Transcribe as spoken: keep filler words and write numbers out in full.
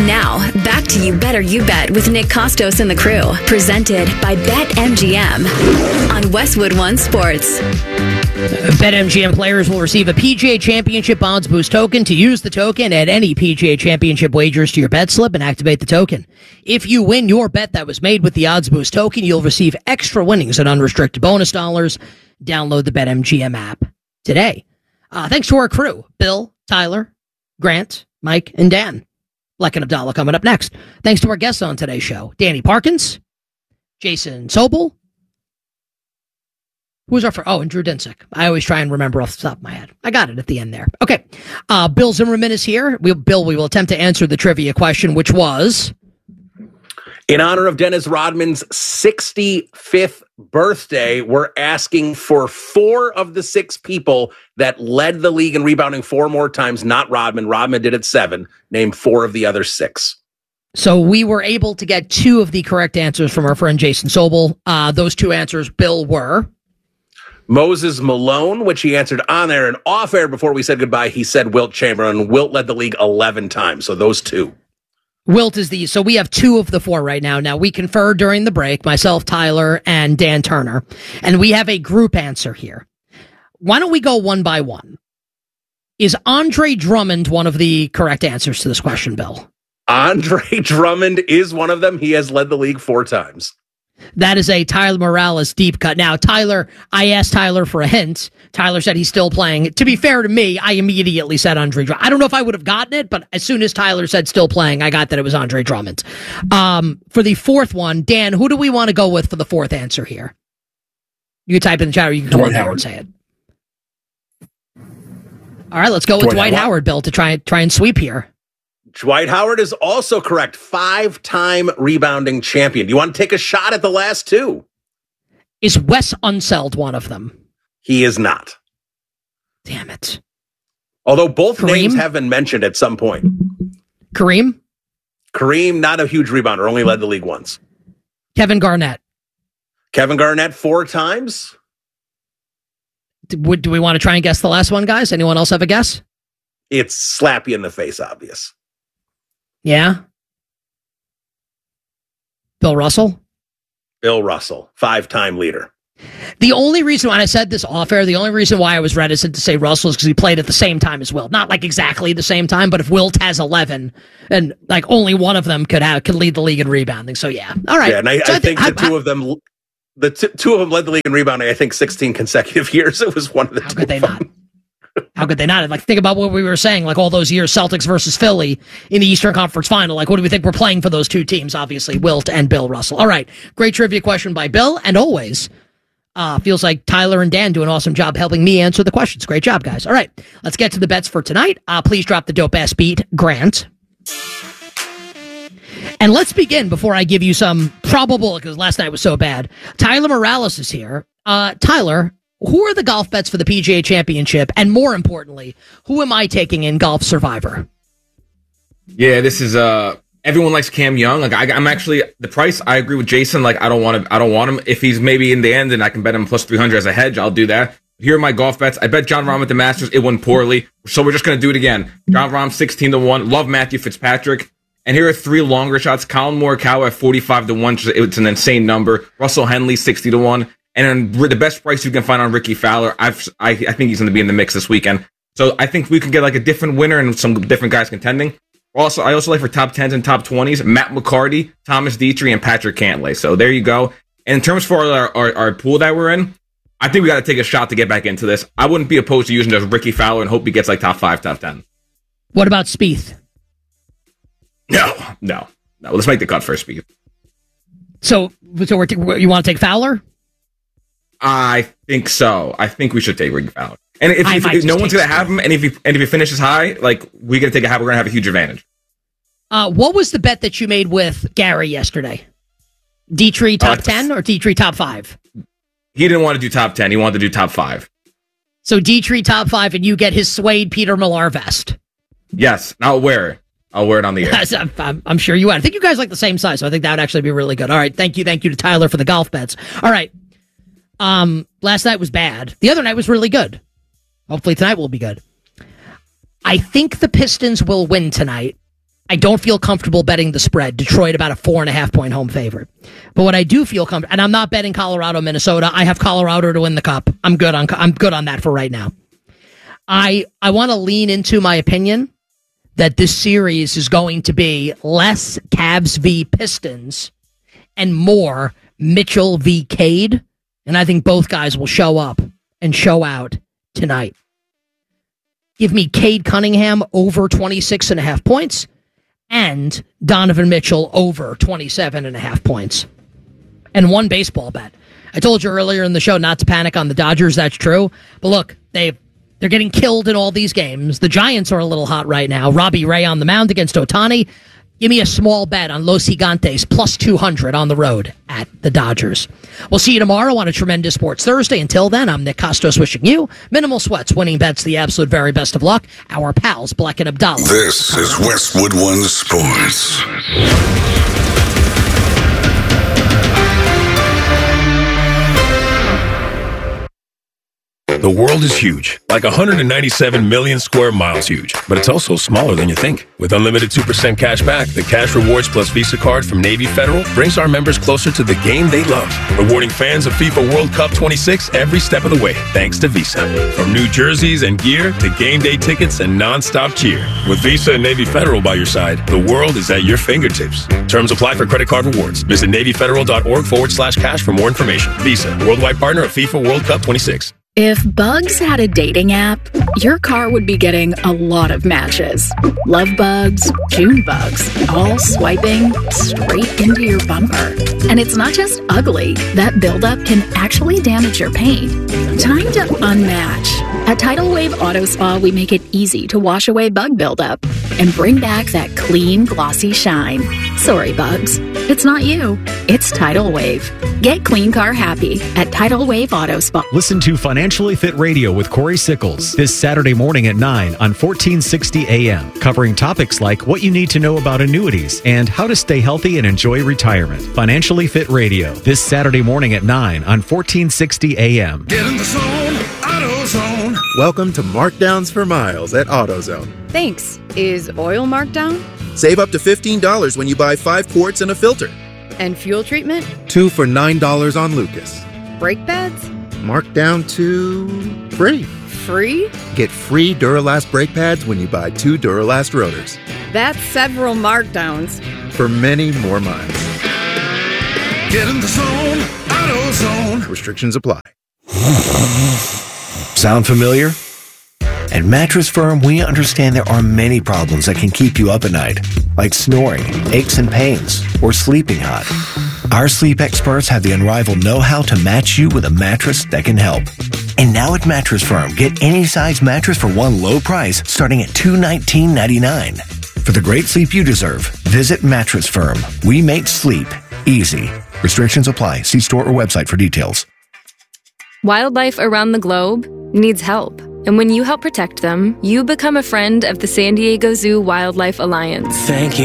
Now, back to You Better You Bet with Nick Costos and the crew. Presented by BetMGM on Westwood One Sports. BetMGM players will receive a P G A Championship Odds Boost token. To use the token, add any P G A Championship wagers to your bet slip and activate the token. If you win your bet that was made with the Odds Boost token, you'll receive extra winnings and unrestricted bonus dollars. Download the BetMGM app today. Uh, thanks to our crew, Bill, Tyler, Grant, Mike, and Dan. Black and Abdallah coming up next. Thanks to our guests on today's show, Danny Parkins, Jason Sobel. Who was our first? Oh, and Drew Dinsick. I always try and remember off the top of my head. I got it at the end there. Okay. Uh, Bill Zimmerman is here. We, Bill, we will attempt to answer the trivia question, which was... In honor of Dennis Rodman's sixty-fifth birthday, we're asking for four of the six people that led the league in rebounding four more times, not Rodman. Rodman did it seven. Name four of the other six. So we were able to get two of the correct answers from our friend Jason Sobel. Uh, those two answers, Bill, were... Moses Malone, which he answered on air and off air before we said goodbye. He said Wilt Chamberlain. Wilt led the league eleven times, so those two. Wilt is the, so we have two of the four right now. Now, we conferred during the break, myself, Tyler, and Dan Turner, and we have a group answer here. Why don't we go one by one? Is Andre Drummond one of the correct answers to this question, Bill? Andre Drummond is one of them. He has led the league four times. That is a Tyler Morales deep cut. Now, Tyler, I asked Tyler for a hint. Tyler said he's still playing. To be fair to me, I immediately said Andre Drummond. I don't know if I would have gotten it, but as soon as Tyler said still playing, I got that it was Andre Drummond. Um, for the fourth one, Dan, who do we want to go with for the fourth answer here? You can type in the chat or you can come Dwight in there Howard. and say it. All right, let's go with Dwight Dwight Howard. Howard, Bill, to try, try and sweep here. Dwight Howard is also correct. Five-time rebounding champion. Do you want to take a shot at the last two? Is Wes Unseld one of them? He is not. Damn it. Although both Kareem? names have been mentioned at some point. Kareem? Kareem, not a huge rebounder, only led the league once. Kevin Garnett? Kevin Garnett, four times. Do, would- do we want to try and guess the last one, guys? Anyone else have a guess? It's slap you in the face, obvious. Yeah? Bill Russell? Bill Russell, five-time leader. The only reason why I said this off air, the only reason why I was reticent to say Russell is because he played at the same time as Wilt. Not like exactly the same time, but if Wilt has eleven, and like only one of them could have could lead the league in rebounding. So yeah, all right. Yeah, and I, So I think the I- two I- of them, the t- two of them led the league in rebounding. I think sixteen consecutive years. It was one of the How two. could they of not? them. How could they not? Like, think about what we were saying, like all those years, Celtics versus Philly in the Eastern Conference Final. Like, what do we think we're playing for those two teams? Obviously, Wilt and Bill Russell. All right, great trivia question by Bill, and always uh, feels like Tyler and Dan do an awesome job helping me answer the questions. Great job, guys. All right, let's get to the bets for tonight. Uh, please drop the dope ass beat, Grant. And let's begin before I give you some probable, because last night was so bad. Tyler Morales is here. Uh, Tyler, who are the golf bets for the P G A Championship? And more importantly, who am I taking in Golf Survivor? Yeah, this is uh everyone likes Cam Young. Like I, I'm actually the price. I agree with Jason. Like I don't want to. I don't want him. If he's maybe in the end, and I can bet him plus three hundred as a hedge, I'll do that. Here are my golf bets. I bet John Rahm at the Masters. It went poorly, so we're just gonna do it again. John Rahm sixteen to one. Love Matthew Fitzpatrick. And here are three longer shots. Colin Morikawa at forty-five to one. It's an insane number. Russell Henley sixty to one. And then the best price you can find on Ricky Fowler. I've, I, I think he's going to be in the mix this weekend. So I think we can get like a different winner and some different guys contending. Also, I also like for top tens and top twenties, Matt McCarty, Thomas Dietrich, and Patrick Cantlay. So there you go. And in terms for our, our, our pool that we're in, I think we got to take a shot to get back into this. I wouldn't be opposed to using just Ricky Fowler and hope he gets like top five, top ten. What about Spieth? No, no, no. Let's make the cut first, Spieth. So, so we're t- you want to take Fowler? I think so. I think we should take Ricky Fowler. And if, I if, might if no just one's take going to have him, and if he and if he finishes high, like we're going to take a we're going to have a huge advantage. Uh, what was the bet that you made with Gary yesterday? Dietrich top Uh, ten or Dietrich top five? He didn't want to do top ten. He wanted to do top five. So Dietrich top five, and you get his suede Peter Millar vest. Yes, I'll wear it. I'll wear it on the air. I'm, I'm, I'm sure you would. I think you guys like the same size, so I think that would actually be really good. All right, thank you, thank you to Tyler for the golf bets. All right, um, last night was bad. The other night was really good. Hopefully tonight will be good. I think the Pistons will win tonight, I don't feel comfortable betting the spread. Detroit about a four and a half point home favorite. But what I do feel comfortable, and I'm not betting Colorado, Minnesota. I have Colorado to win the cup. I'm good on I'm good on that for right now. I I want to lean into my opinion that this series is going to be less Cavs v Pistons and more Mitchell v Cade. And I think both guys will show up and show out tonight. Give me Cade Cunningham over twenty-six and a half points and Donovan Mitchell over twenty-seven and a half points. And one baseball bet. I told you earlier in the show not to panic on the Dodgers. That's true. But look, they they're getting killed in all these games. The Giants are a little hot right now. Robbie Ray on the mound against Ohtani. Give me a small bet on Los Gigantes plus two hundred on the road at the Dodgers. We'll see you tomorrow on a Tremendous Sports Thursday. Until then, I'm Nick Costos wishing you minimal sweats, winning bets, the absolute very best of luck. Our pals, Black and Abdallah. This is Westwood One Sports. The world is huge, like one hundred ninety-seven million square miles huge, but it's also smaller than you think. With unlimited two percent cash back, the Cash Rewards Plus Visa card from Navy Federal brings our members closer to the game they love, rewarding fans of FIFA World Cup twenty-six every step of the way, thanks to Visa. From new jerseys and gear to game day tickets and non-stop cheer. With Visa and Navy Federal by your side, the world is at your fingertips. Terms apply for credit card rewards. Visit NavyFederal.org forward slash cash for more information. Visa, worldwide partner of FIFA World Cup twenty-six. If Bugs had a dating app, your car would be getting a lot of matches. Love bugs, June bugs, all swiping straight into your bumper. And it's not just ugly. That buildup can actually damage your paint. Time to unmatch. At Tidal Wave Auto Spa, we make it easy to wash away bug buildup and bring back that clean, glossy shine. Sorry, bugs. It's not you. It's Tidal Wave. Get clean car happy at Tidal Wave Auto Spa. Listen to Financially Fit Radio with Corey Sickles this Saturday morning at nine on fourteen sixty A M, covering topics like what you need to know about annuities and how to stay healthy and enjoy retirement. Financially Fit Radio this Saturday morning at nine on fourteen sixty A M. Get in the zone, AutoZone. Welcome to Markdowns for Miles at AutoZone. Thanks. Is oil marked down? Save up to fifteen dollars when you buy five quarts and a filter. And fuel treatment? Two for nine dollars on Lucas. Brake pads? Marked down to free. Free? Get free Duralast brake pads when you buy two Duralast rotors. That's several markdowns. For many more miles. Get in the zone, AutoZone. Restrictions apply. Sound familiar? At Mattress Firm, we understand there are many problems that can keep you up at night, like snoring, aches and pains, or sleeping hot. Our sleep experts have the unrivaled know-how to match you with a mattress that can help. And now at Mattress Firm, get any size mattress for one low price starting at two hundred nineteen dollars and ninety-nine cents. For the great sleep you deserve, visit Mattress Firm. We make sleep easy. Restrictions apply. See store or website for details. Wildlife around the globe needs help. And when you help protect them, you become a friend of the San Diego Zoo Wildlife Alliance. Thank you.